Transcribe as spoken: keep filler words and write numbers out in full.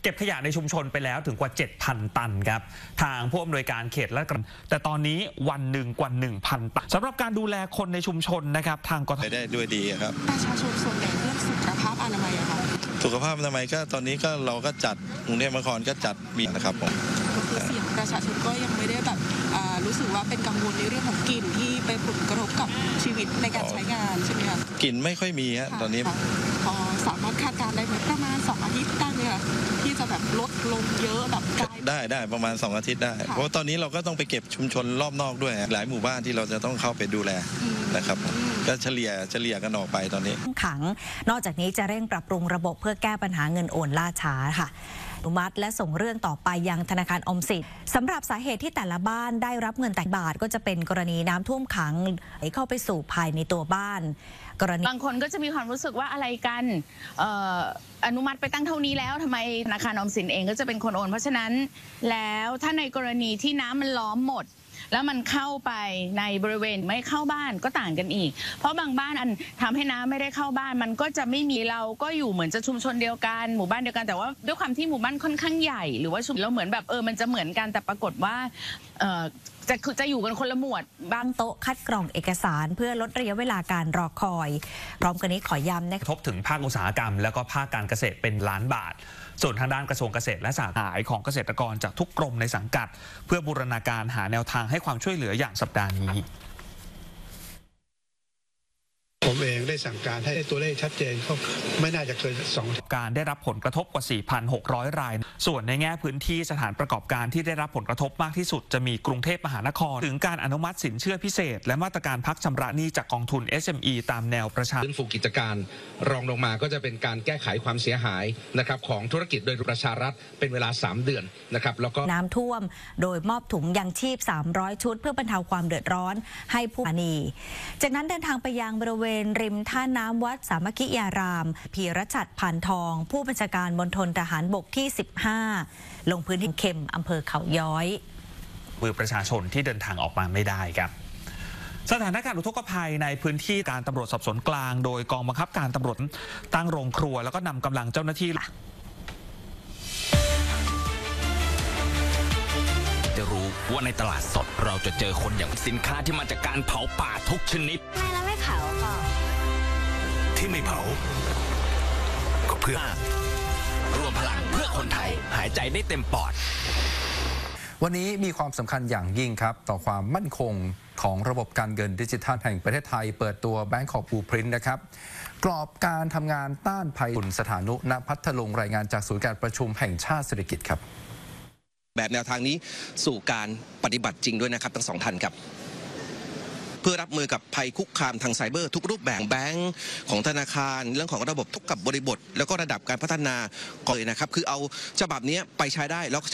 เก็บขยะในชุมชนไปแล้วถึงกว่า เจ็ดพัน ตันครับทางผู้อำนวยการเขตและแต่ตอนนี้วันหนึ่งกว่า หนึ่งพัน ตันสำหรับการดูแลคนในชุมชนนะครับทางกทมได้ด้วยดีครับประชาชนส่วนใหญ่เรื่องสุขภาพอนามัยอะค่ะสุขภาพอนามัยก็ตอนนี้ก็เราก็จัดกรุงเทพมหานครก็จัดมีนะครับผมคือเสียงประชาชนก็ยังไม่ได้แบบรู้สึกว่าเป็นกังวลในเรื่องของกลิ่นที่ไปผลกระทบกับชีวิตในการใช้งานใช่ไหมคะกลิ่นไม่ค่อยมีฮะตอนนี้พอสามารถคาดการณ์ได้ไหมประมาณสองอาทิตย์ได้ไหมคะที่จะแบบลดลงเยอะแบบได้ได้ประมาณสองอาทิตย์ได้เพราะตอนนี้เราก็ต้องไปเก็บชุมชนรอบนอกด้วยหลายหมู่บ้านที่เราจะต้องเข้าไปดูแลนะครับก็เฉลี่ยเฉลี่ยกันออกไปตอนนี้ขังนอกจากนี้จะเร่งปรับปรุงระบบเพื่อแก้ปัญหาเงินโอนล่าช้าค่ะอนุมัติและส่งเรื่องต่อไปยังธนาคารออมสินสำหรับสาเหตุที่แต่ละบ้านได้รับเงินแต่บาทก็จะเป็นกรณีน้ำท่วมขังไหลเข้าไปสู่ภายในตัวบ้านกรณีบางคนก็จะมีความรู้สึกว่าอะไรกันเอ่ออนุมัติไปตั้งเท่านี้แล้วทำไมธนาคารออมสินเองก็จะเป็นคนโอนเพราะฉะนั้นแล้วถ้าในกรณีที่น้ำมันล้อมหมดแล้วมันเข้าไปในบริเวณไม่เข้าบ้านก็ต่างกันอีกเพราะบางบ้านอันทำให้น้ำไม่ได้เข้าบ้านมันก็จะไม่มีเราก็อยู่เหมือนจะชุมชนเดียวกันหมู่บ้านเดียวกันแต่ว่าด้วยความที่หมู่บ้านค่อนข้างใหญ่หรือว่าชุมเราเหมือนแบบเออมันจะเหมือนกันแต่ปรากฏว่าเออจะจะอยู่กันคนละหมวดบางโต๊ะคัดกรองเอกสารเพื่อลดระยะเวลาการรอคอยพร้อมกันนี้ขอย้ำนะกระทบถึงภาคอุตสาหกรรมแล้วก็ภาคการเกษตรเป็นล้านบาทส่วนทางด้านกระทรวงเกษตรและสหกรณ์ของเกษตรกรจากทุกกรมในสังกัดเพื่อบูรณาการหาแนวทางให้ความช่วยเหลืออย่างสัปดาห์นี้ผมเองได้สั่งการให้ตัวเลขชัดเจนเขาไม่น่าจะเกินสองการได้รับผลกระทบกว่า สี่พันหกร้อย รายส่วนในแง่พื้นที่สถานประกอบการที่ได้รับผลกระทบมากที่สุดจะมีกรุงเทพมหานครถึงการอนุมัติสินเชื่อพิเศษและมาตรการพักชำระหนี้จากกองทุน เอส เอ็ม อี ตามแนวประชาฟื้นฟูกิจการรองลงมาก็จะเป็นการแก้ไขความเสียหายนะครับของธุรกิจโดยประชารัฐเป็นเวลาสามเดือนนะครับแล้วก็น้ำท่วมโดยมอบถุงยังชีพสามร้อยชุดเพื่อบรรเทาความเดือดร้อนให้ผู้อานีจากนั้นเดินทางไปยังบริเวณริมท่าน้ำวัดสามัคคียารามพีรชัดผ่านทองผู้บัญชาการมณฑลทหารบกที่สิบห้าลงพื้นที่เข็มอำเภอเขาย้อยมือประชาชนที่เดินทางออกมาไม่ได้ครับสถานการณ์อุทกภัยในพื้นที่การตำรวจสอบสวนกลางโดยกองบังคับการตำรวจตั้งโรงครัวแล้วก็นำกำลังเจ้าหน้าที่จะรู้ว่าในตลาดสดเราจะเจอคนอย่างสินค้าที่มาจากการเผาป่าทุกชนิดไม่แล้วไม่เผาก็ที่ไม่เผาก็เพื่อรวมพลังเพื่อคนไทยหายใจได้เต็มปอดวันนี้มีความสำคัญอย่างยิ่งครับต่อความมั่นคงของระบบการเงินดิจิทัลแห่งประเทศไทยเปิดตัว Bangkok Blueprint นะครับกรอบการทำงานต้านภัยฝุ่นสถานุณพัทลุงรายงานจากศูนย์การประชุมแห่งชาติเศรษฐกิจครับแบบแนวทางนี้สู่การปฏิบัติจริงด้วยนะครับทั้งสองท่านครับเพื่อรับมือกับภัยคุกคามทางไซเบอร์ทุกรูปแบบแบงก์ของธนาคารเรื่องของระบบทุกกับบริบทแล้วก็ระดับการพัฒนาก่อนเลยนะครับคือเอาฉบับนี้ไปใช้ได้แล้ว